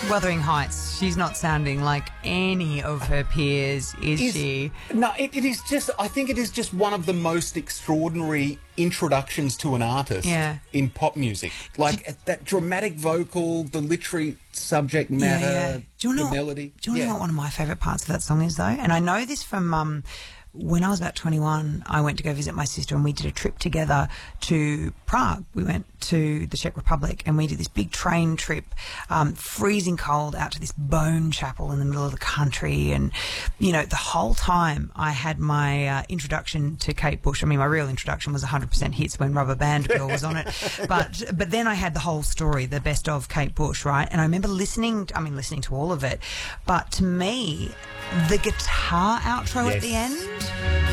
Wuthering Heights, she's not sounding like any of her peers, is she? No, it is just, I think it is just one of the most extraordinary introductions to an artist in pop music. Like that dramatic vocal, the literary subject matter, the melody. Do you know what one of my favourite parts of that song is, though? And I know this from when I was about 21, I went to go visit my sister and we did a trip together to Prague. We went to the Czech Republic and we did this big train trip, freezing cold, out to this bone chapel in the middle of the country. And, you know, the whole time I had my introduction to Kate Bush. I mean, my real introduction was 100% Hits when Rubber Band Girl was on it. But then I had the whole story, the best of Kate Bush, right? And I remember listening to all of it. But to me, the guitar outro at the end...